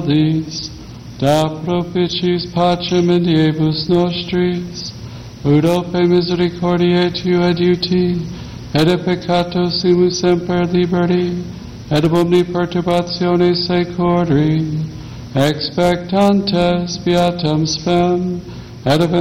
da propitiis pacem in diebus nostris, ut ope misericordiae tuae adiuti, et a peccatos simus semper liberi, et ab omni perturbatione secori, expectantes beatam spem, et